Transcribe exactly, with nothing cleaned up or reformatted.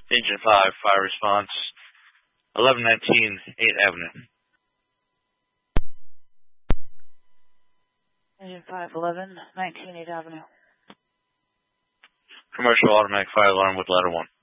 Engine five, fire response, eleven nineteen, eighth Avenue. Engine five, eleven nineteen, eighth Avenue. Commercial automatic fire alarm with ladder one.